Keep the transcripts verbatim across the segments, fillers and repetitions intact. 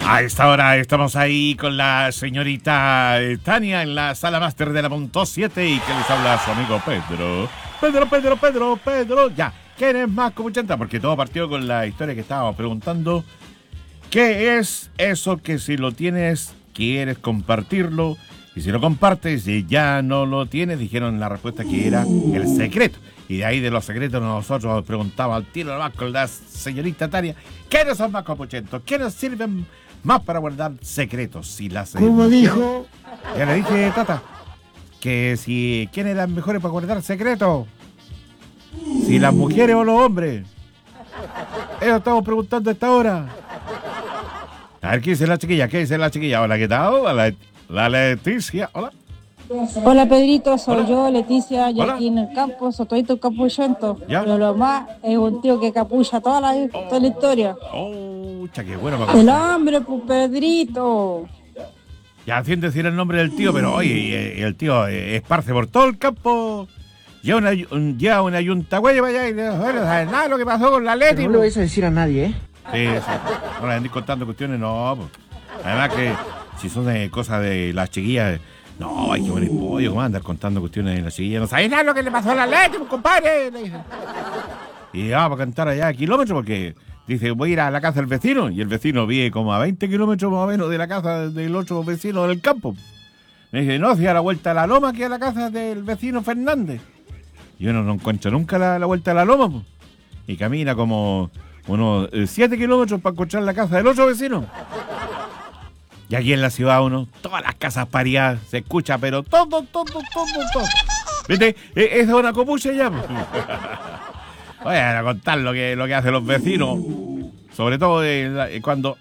A esta hora estamos ahí con la señorita eh, Tania en la sala máster de la Punto siete y que les habla su amigo Pedro. Pedro, Pedro, Pedro, Pedro. Ya, ¿quién es más copuchenta? Porque todo partió con la historia que estábamos preguntando. ¿Qué es eso que si lo tienes, quieres compartirlo? Y si lo compartes y ya no lo tienes, dijeron la respuesta que era el secreto. Y de ahí de los secretos nosotros nos preguntaba al tiro nomás con la señorita Tania, ¿quiénes son más copuchentos? ¿Quiénes sirven más para guardar secretos? Si las, ¿Cómo eh, dijo? Ya le dije, Tata, que si quiénes eran mejores para guardar secretos. Si las mujeres o los hombres. Eso estamos preguntando a esta hora. A ver, ¿qué dice la chiquilla? ¿Qué dice la chiquilla? Hola, ¿qué tal? La, la Leticia, hola. Hola Pedrito, soy Hola. yo, Leticia, y Hola. aquí en el campo, soy todito capuchento. ¿Ya? Pero lo más es un tío que capucha toda la, toda la historia. Oh, cha, qué bueno. para El contar. hombre, pues Pedrito. Ya, sin decir el nombre del tío, pero oye, el tío eh, esparce por todo el campo. Lleva una, un- lleva una yunta, güey, vaya y no sabes nada de lo que pasó con la Leti. No le vais a decir a nadie, ¿eh? Sí, sí. No le andéis contando cuestiones, no. Pues. Además que si son de cosas de las chiquillas, no, hay que poner pollo, ¿cómo andar contando cuestiones de las chiquillas? No sabéis nada de lo que le pasó a la Leti, pues, compadre. Le dicen. Y vamos a cantar allá a kilómetros porque dice, voy a ir a la casa del vecino. Y el vecino vive como a veinte kilómetros más o menos de la casa del otro vecino del campo. Me dice, no, si a la vuelta a la loma que a la casa del vecino Fernández. Y uno no encuentra nunca la, la vuelta a la loma, pues. Y camina como unos siete kilómetros para encontrar la casa del otro vecino. Y aquí en la ciudad uno, todas las casas pareadas, se escucha, pero todo, todo, todo, todo. ¿Viste? E- Esa es una copucha ya, pues. Voy a contar lo que, lo que hacen los vecinos. Sobre todo eh, la- eh, cuando...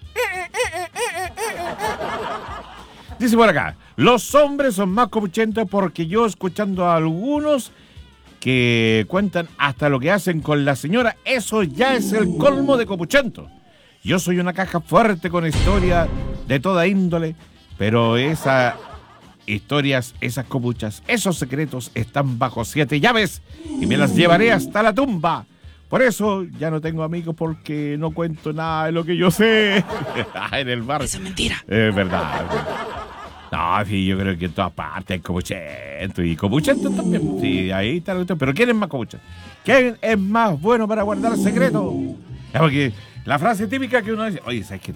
Dice por acá, los hombres son más copuchentos porque yo escuchando a algunos que cuentan hasta lo que hacen con la señora, eso ya es el colmo de copuchento. Yo soy una caja fuerte con historia de toda índole, pero esas historias, esas copuchas, esos secretos están bajo siete llaves y me las llevaré hasta la tumba. Por eso ya no tengo amigos porque no cuento nada de lo que yo sé en el bar. Eso es mentira. Es verdad. No, sí, yo creo que en todas partes hay copuchento y copuchento también. Sí, ahí está la cuestión. Pero ¿quién es más copuchento? ¿Quién es más bueno para guardar secretos? Ya, porque la frase típica que uno dice, oye, ¿sabes qué?